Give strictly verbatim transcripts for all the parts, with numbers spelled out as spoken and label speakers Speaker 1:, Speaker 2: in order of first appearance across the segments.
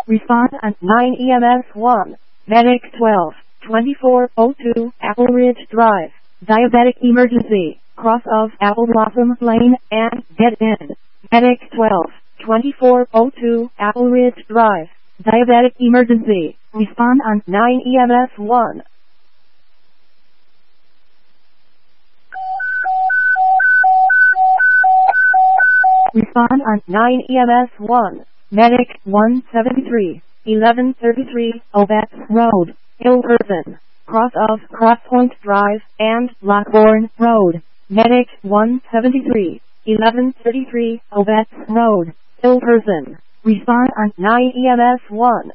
Speaker 1: Respond on nine E M S one. Medic twelve twenty-four oh two Apple Ridge Drive. Diabetic emergency. Cross of Apple Blossom Lane and Dead End. Medic twelve twenty-four oh two Apple Ridge Drive. Diabetic emergency. Respond on nine E M S one. Respond on nine E M S one. Medic one seventy-three eleven thirty-three Ovets Road, Ilperson. Cross of Crosspoint Drive and Lockbourne Road. Medic one seventy-three eleven thirty-three Ovets Road, Ilperson. Respond on nine E M S one.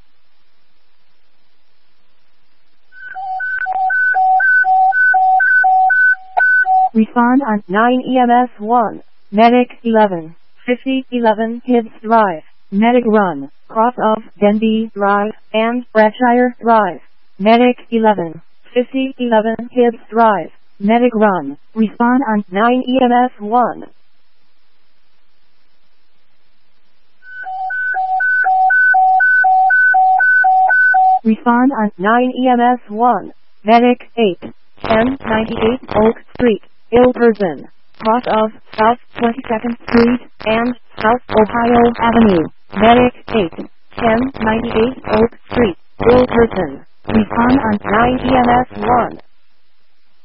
Speaker 1: Respond on nine E M S one. Medic eleven fifty eleven Hibbs Drive. Medic Run. Cross of Denby Drive and Bradshire Drive. Medic eleven fifty eleven Hibbs Drive. Medic Run. Respond on nine E M S one. Respond on nine E M S one. Medic eight ten ninety-eight Oak Street, Ilperson. Cross of South twenty-second Street and South Ohio Avenue. Medic eight ten ninety-eight Oak Street, Ilperson. Respond on nine E M S one.